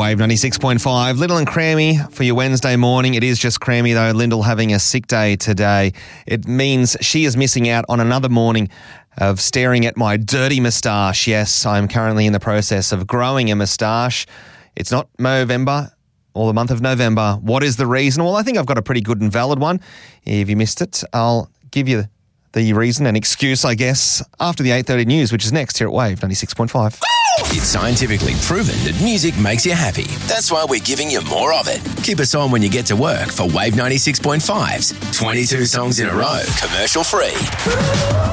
Wave 96.5. Little and Crammy for your Wednesday morning. It is just Crammy though. Lyndall having a sick day today. It means she is missing out on another morning of staring at my dirty moustache. Yes, I'm currently in the process of growing a moustache. It's not Movember or the month of November. What is the reason? Well, I think I've got a pretty good and valid one. If you missed it, I'll give you the reason and excuse, I guess, after the 8:30 news, which is next here at Wave 96.5. It's scientifically proven that music makes you happy. That's why we're giving you more of it. Keep us on when you get to work for Wave 96.5's 22 songs in a row, commercial free.